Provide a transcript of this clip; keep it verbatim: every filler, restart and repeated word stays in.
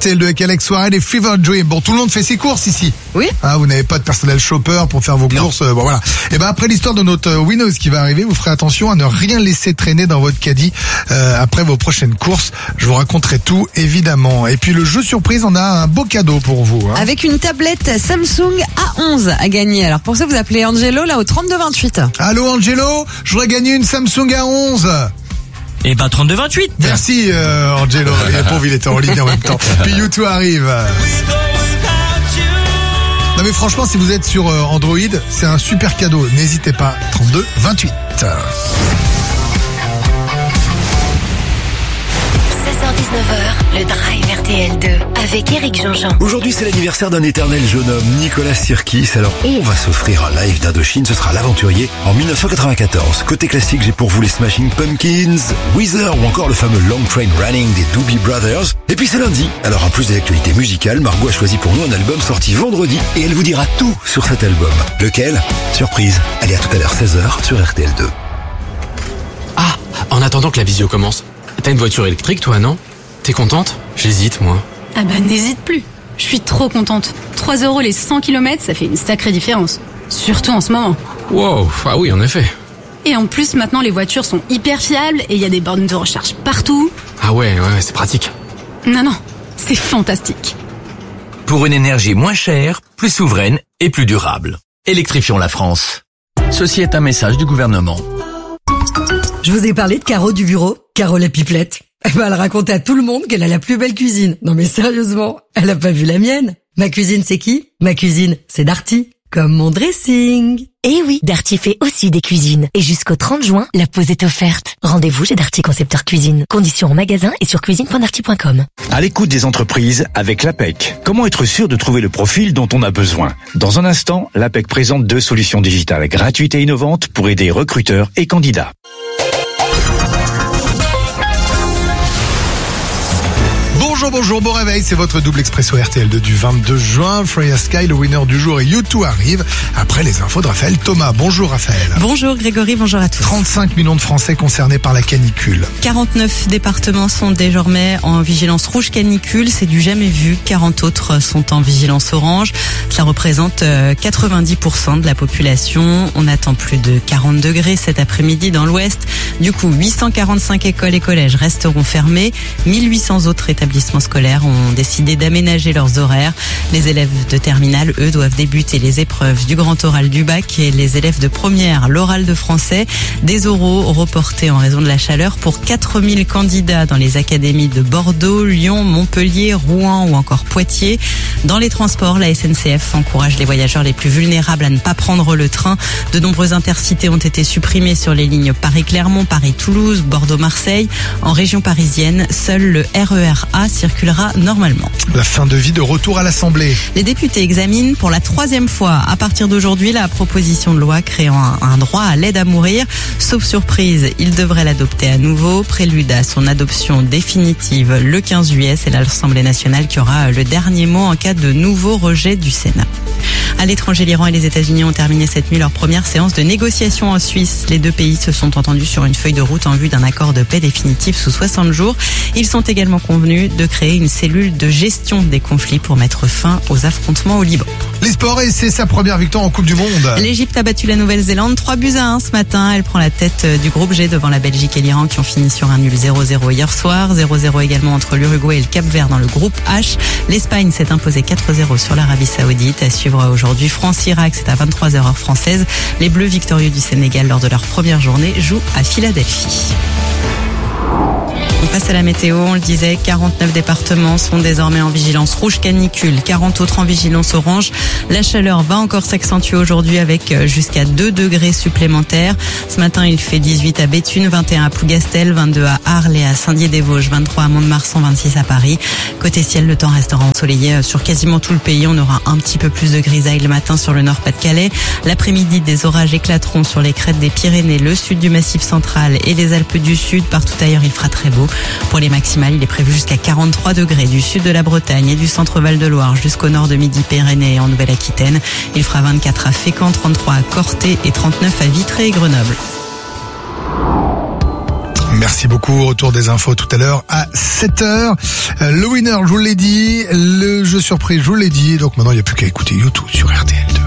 R T L deux avec Alex Warren et Fever Dream. Bon, tout le monde fait ses courses ici. Oui. Ah, vous n'avez pas de personnel shopper pour faire vos non. courses. Euh, bon, voilà. Et ben après l'histoire de notre winneuse qui va arriver, vous ferez attention à ne rien laisser traîner dans votre caddie euh, après vos prochaines courses. Je vous raconterai tout, évidemment. Et puis le jeu surprise, on a un beau cadeau pour vous. Hein. Avec une tablette Samsung A onze à gagner. Alors pour ça, vous appelez Angelo là au trente-deux vingt-huit. Allô Angelo, je voudrais gagner une Samsung A onze. Et bah trente-deux vingt-huit. Merci euh, Angelo. Le pauvre, il était en ligne en même temps. Puis YouTube arrive. Non mais franchement, si vous êtes sur euh, Android, c'est un super cadeau. N'hésitez pas. trente-deux vingt-huit. seize heures dix-neuf heures, le Drive R T L deux avec Eric Jean-Jean. Aujourd'hui, c'est l'anniversaire d'un éternel jeune homme, Nicolas Sirkis. Alors, on va s'offrir un live d'Indochine. Ce sera l'aventurier en dix-neuf cent quatre-vingt-quatorze. Côté classique, j'ai pour vous les Smashing Pumpkins, Weezer ou encore le fameux Long Train Running des Doobie Brothers. Et puis c'est lundi. Alors, en plus de l'actualité musicale, Margot a choisi pour nous un album sorti vendredi et elle vous dira tout sur cet album. Lequel? Surprise. Allez, à tout à l'heure, seize heures sur R T L deux. Ah, en attendant que la visio commence, t'as une voiture électrique toi, non? T'es contente? J'hésite, moi. Ah bah n'hésite plus. Je suis trop contente. trois euros les cent kilomètres, ça fait une sacrée différence. Surtout en ce moment. Wow, ah oui, en effet. Et en plus, maintenant, les voitures sont hyper fiables et il y a des bornes de recharge partout. Ah ouais, ouais, c'est pratique. Non, non, c'est fantastique. Pour une énergie moins chère, plus souveraine et plus durable. Électrifions la France. Ceci est un message du gouvernement. Je vous ai parlé de Caro du bureau, Caro la pipelette. Elle va raconter à tout le monde qu'elle a la plus belle cuisine. Non mais sérieusement, elle a pas vu la mienne. Ma cuisine c'est qui? Ma cuisine c'est Darty. Comme mon dressing. Eh oui, Darty fait aussi des cuisines. Et jusqu'au trente juin, la pause est offerte. Rendez-vous chez Darty Concepteur Cuisine. Conditions en magasin et sur cuisine point darty point com. À l'écoute des entreprises avec l'A P E C. Comment être sûr de trouver le profil dont on a besoin? Dans un instant, l'A P E C présente deux solutions digitales gratuites et innovantes pour aider recruteurs et candidats. Bonjour, bonjour, bon réveil, c'est votre double expresso R T L deux du vingt-deux juin. Freya Sky, le winner du jour, et U deux arrive après les infos de Raphaël Thomas. Bonjour Raphaël. Bonjour Grégory, bonjour à tous. trente-cinq millions de Français concernés par la canicule. quarante-neuf départements sont désormais en vigilance rouge canicule, c'est du jamais vu. quarante autres sont en vigilance orange. Ça représente quatre-vingt-dix pour cent de la population. On attend plus de quarante degrés cet après-midi dans l'ouest. Du coup, huit cent quarante-cinq écoles et collèges resteront fermés. mille huit cents autres établissements scolaires ont décidé d'aménager leurs horaires. Les élèves de terminale, eux, doivent débuter les épreuves du grand oral du bac, et les élèves de première, l'oral de français. Des oraux reportés en raison de la chaleur pour quatre mille candidats dans les académies de Bordeaux, Lyon, Montpellier, Rouen ou encore Poitiers. Dans les transports, la S N C F encourage les voyageurs les plus vulnérables à ne pas prendre le train. De nombreuses intercités ont été supprimées sur les lignes Paris-Clermont, Paris-Toulouse, Bordeaux-Marseille. En région parisienne, seul le R E R A circulera normalement. La fin de vie de retour à l'Assemblée. Les députés examinent pour la troisième fois à partir d'aujourd'hui la proposition de loi créant un, un droit à l'aide à mourir. Sauf surprise, ils devraient l'adopter à nouveau. Prélude à son adoption définitive le quinze juillet. C'est l'Assemblée nationale qui aura le dernier mot en cas de nouveau rejet du Sénat. À l'étranger, l'Iran et les États-Unis ont terminé cette nuit leur première séance de négociation en Suisse. Les deux pays se sont entendus sur une feuille de route en vue d'un accord de paix définitif sous soixante jours. Ils sont également convenus de créer une cellule de gestion des conflits pour mettre fin aux affrontements au Liban. Les sports, et c'est sa première victoire en Coupe du Monde. L'Égypte a battu la Nouvelle-Zélande trois buts à un ce matin. Elle prend la tête du groupe G devant la Belgique et l'Iran qui ont fini sur un nul zéro zéro hier soir. zéro zéro également entre l'Uruguay et le Cap-Vert dans le groupe H. L'Espagne s'est imposée quatre zéro sur l'Arabie Saoudite. À suivre aujourd'hui France-Irak, c'est à vingt-trois heures heure française. Les Bleus victorieux du Sénégal lors de leur première journée jouent à Philadelphie. On passe à la météo, on le disait, quarante-neuf départements sont désormais en vigilance rouge canicule, quarante autres en vigilance orange. La chaleur va encore s'accentuer aujourd'hui avec jusqu'à deux degrés supplémentaires. Ce matin, il fait dix-huit à Béthune, vingt et un à Plougastel, vingt-deux à Arles et à Saint-Dié-des-Vosges, vingt-trois à Mont-de-Marsan, vingt-six à Paris. Côté ciel, le temps restera ensoleillé sur quasiment tout le pays. On aura un petit peu plus de grisaille le matin sur le Nord-Pas-de-Calais. L'après-midi, des orages éclateront sur les crêtes des Pyrénées, le sud du Massif central et les Alpes du Sud. Partout ailleurs, il fera très beau. Pour les maximales, il est prévu jusqu'à quarante-trois degrés du sud de la Bretagne et du centre Val-de-Loire jusqu'au nord de Midi-Pyrénées et en Nouvelle-Aquitaine. Il fera vingt-quatre à Fécamp, trente-trois à Corté et trente-neuf à Vitré et Grenoble. Merci beaucoup. Retour des infos tout à l'heure à sept heures. Le winner, je vous l'ai dit. Le jeu surprise, je vous l'ai dit. Donc maintenant, il n'y a plus qu'à écouter YouTube sur R T L deux.